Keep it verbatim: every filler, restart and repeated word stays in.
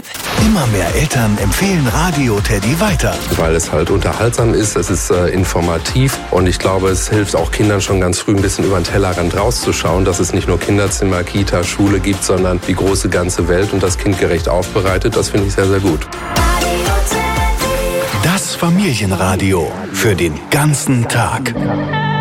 Tipp? Immer mehr Eltern empfehlen Radio Teddy weiter. Weil es halt unterhaltsam ist, es ist äh, informativ und ich glaube, es hilft auch Kindern schon ganz früh ein bisschen über den Tellerrand rauszuschauen, dass es nicht nur Kinderzimmer, Kita, Schule gibt, sondern die große ganze Welt und das kindgerecht aufbereitet. Das finde ich sehr, sehr gut. Das Familienradio für den ganzen Tag.